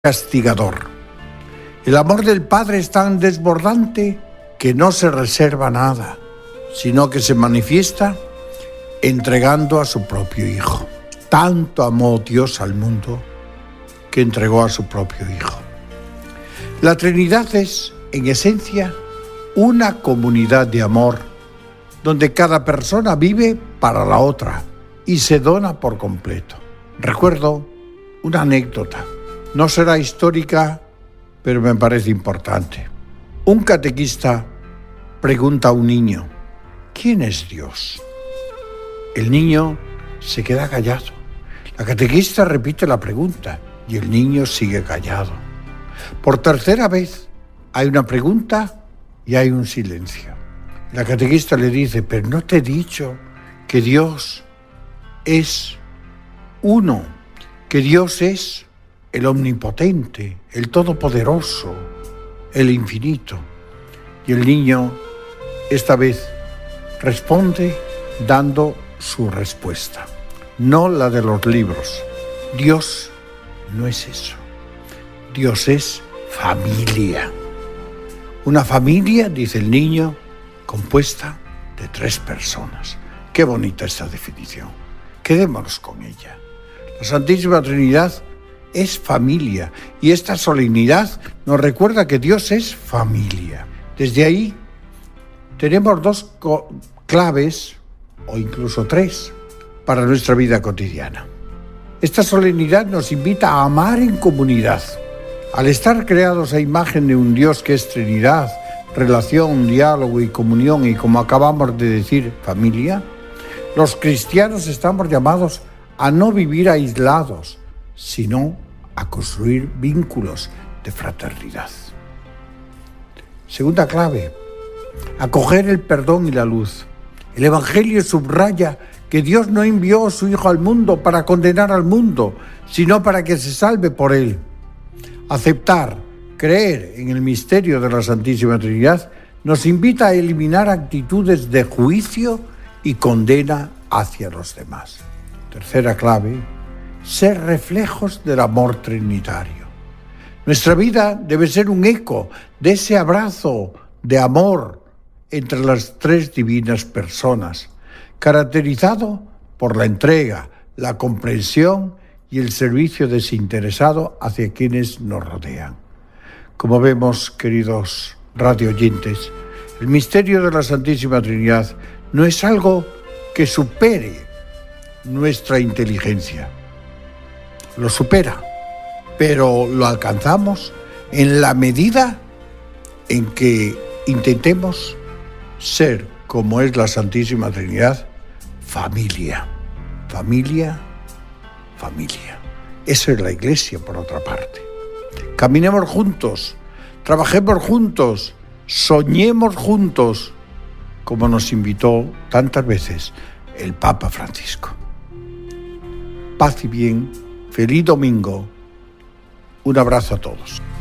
castigador. El amor del Padre es tan desbordante que no se reserva nada, sino que se manifiesta entregando a su propio Hijo. Tanto amó Dios al mundo que entregó a su propio Hijo. La Trinidad es, en esencia, una comunidad de amor donde cada persona vive para la otra y se dona por completo. Recuerdo una anécdota. No será histórica, pero me parece importante. Un catequista pregunta a un niño: ¿quién es Dios? El niño se queda callado. La catequista repite la pregunta y el niño sigue callado. Por tercera vez hay una pregunta y hay un silencio. La catequista le dice: pero no te he dicho que Dios es uno, que Dios es el omnipotente, el todopoderoso, el infinito. Y el niño esta vez responde dando su respuesta, no la de los libros. Dios no es eso. Dios es familia. Una familia, dice el niño, compuesta de 3 personas. Qué bonita esta definición. Quedémonos con ella. La Santísima Trinidad es familia y esta solemnidad nos recuerda que Dios es familia. Desde ahí tenemos 2 claves, o incluso 3, para nuestra vida cotidiana. Esta solemnidad nos invita a amar en comunidad. Al estar creados a imagen de un Dios que es Trinidad, relación, diálogo y comunión, y como acabamos de decir, familia, los cristianos estamos llamados a no vivir aislados, sino a construir vínculos de fraternidad. Segunda clave: acoger el perdón y la luz. El Evangelio subraya que Dios no envió a su Hijo al mundo para condenar al mundo, sino para que se salve por él. Aceptar, creer en el misterio de la Santísima Trinidad nos invita a eliminar actitudes de juicio y condena hacia los demás. Tercera clave: ser reflejos del amor trinitario. Nuestra vida debe ser un eco de ese abrazo de amor entre las 3 divinas personas, caracterizado por la entrega, la comprensión y el servicio desinteresado hacia quienes nos rodean. Como vemos, queridos radioyentes, el misterio de la Santísima Trinidad no es algo que supere nuestra inteligencia. Lo supera, pero lo alcanzamos en la medida en que intentemos ser, como es la Santísima Trinidad, familia. Familia, familia. Eso es la Iglesia, por otra parte. Caminemos juntos, trabajemos juntos, soñemos juntos, como nos invitó tantas veces el Papa Francisco. Paz y bien. Feliz domingo. Un abrazo a todos.